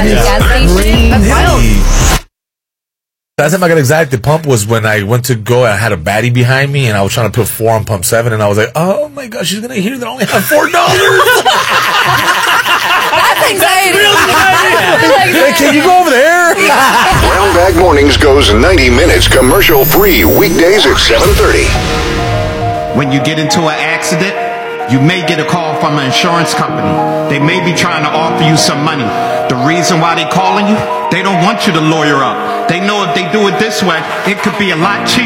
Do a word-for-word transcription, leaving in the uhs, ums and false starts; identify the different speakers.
Speaker 1: at a gas station. That's wild.
Speaker 2: Last time I got anxiety at the pump was when I went to go and I had a baddie behind me and I was trying to put four on pump seven and I was like, oh my gosh, she's going to hear that I only have four dollars.
Speaker 1: That's anxiety.
Speaker 2: Hey, can you go over there?
Speaker 3: Brown Bag Mornings goes ninety minutes commercial free weekdays at seven thirty.
Speaker 4: When you get into an accident, you may get a call from an insurance company. They may be trying to offer you some money. The reason why they calling you, they don't want you to lawyer up. They know if they do it this way, it could be a lot cheaper.